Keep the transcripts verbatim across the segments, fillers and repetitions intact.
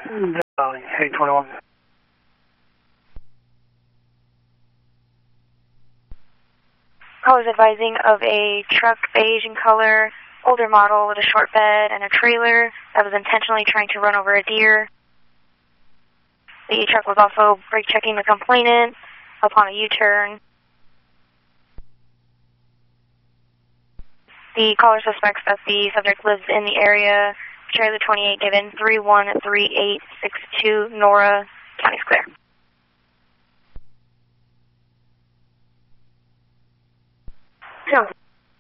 Valley, eight twenty-one. Callers advising of a truck, beige in color, older model with a short bed and a trailer that was intentionally trying to run over a deer. The truck was also brake checking the complainant upon a U-turn. The caller suspects that the subject lives in the area. Trailer twenty-eight given three one three eight six two, Nora, County's clear. No.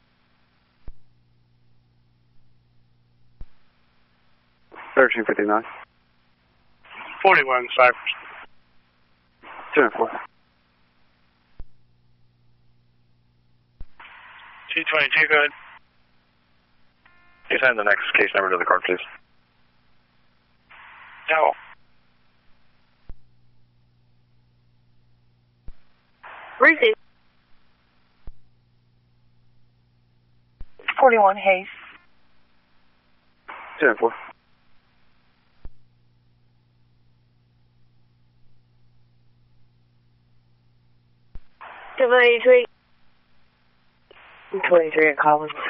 thirteen fifty-nine. forty-one, Cypress. two and four. two twenty-two, go ahead. Can you send the next case number to the card, please? No. Where's it? forty-one, Hayes. two and four. seven eighty-three. twenty-three at Collins.